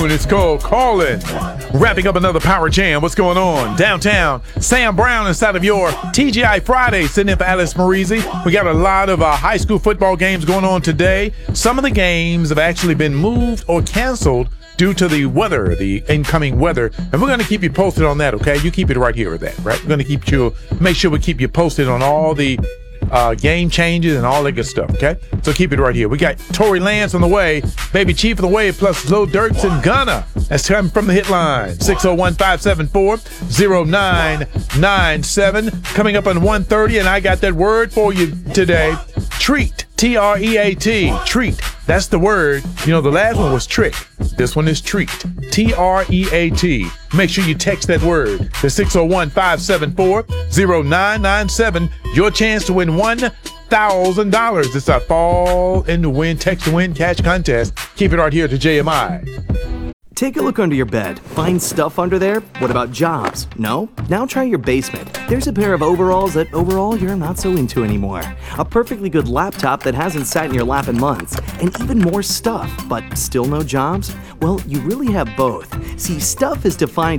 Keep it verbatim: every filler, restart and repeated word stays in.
tune. It's called Callin'. Wrapping up another Power Jam. What's going on? Downtown, Sam Brown inside of your T G I Friday, sitting in for Alice Marizzi. We got a lot of uh, high school football games going on today. Some of the games have actually been moved or canceled due to the weather, the incoming weather. And we're going to keep you posted on that, okay? You keep it right here with that, right? We're going to keep you, make sure we keep you posted on all the uh, game changes and all that good stuff, okay? So keep it right here. We got Tory Lance on the way, Baby Chief on the way, plus Lil Durks and Gunna. That's coming from the hit line, six oh one, five seven four, oh nine nine seven. Coming up on one thirty, and I got that word for you today, treat, T R E A T, treat. That's the word. You know, the last one was trick. This one is treat, T R E A T. Make sure you text that word to six oh one, five seven four, oh nine nine seven. Your chance to win one thousand dollars. It's our Fall in the Win, Text to Win Cash contest. Keep it right here to J M I. Take a look under your bed. Find stuff under there? What about jobs? No? Now try your basement. There's a pair of overalls that overall you're not so into anymore. A perfectly good laptop that hasn't sat in your lap in months. And even more stuff, but still no jobs? Well, you really have both. See, stuff is defined